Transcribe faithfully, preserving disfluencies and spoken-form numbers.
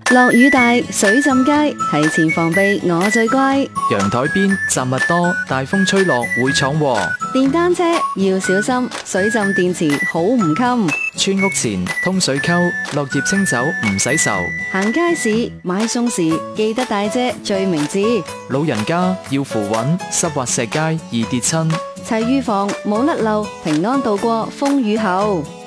落雨大，水浸街，提前防備我最乖。 陽台邊雜物多，大風吹落會闖禍。 電單車要小心，水浸電池好唔襟。 村屋前通水溝，落葉清走唔使愁。 行街市買餸時記得帶遮最明智。 老人家要扶穩，濕滑石階易跌親。 齊預防冇甩漏，平安度過風雨後。